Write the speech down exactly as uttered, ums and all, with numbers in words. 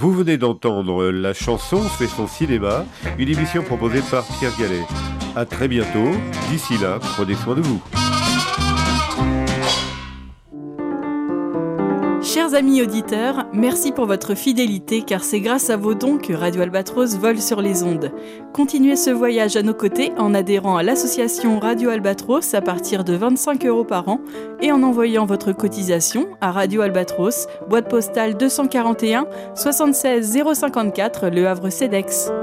Vous venez d'entendre La chanson fait son cinéma, une émission proposée par Pierre Gallet. À très bientôt. D'ici là, prenez soin de vous. Chers amis auditeurs, merci pour votre fidélité car c'est grâce à vos dons que Radio Albatros vole sur les ondes. Continuez ce voyage à nos côtés en adhérant à l'association Radio Albatros à partir de vingt-cinq euros par an et en envoyant votre cotisation à Radio Albatros, boîte postale deux cent quarante et un soixante-seize zéro cinquante-quatre Le Havre-Cedex.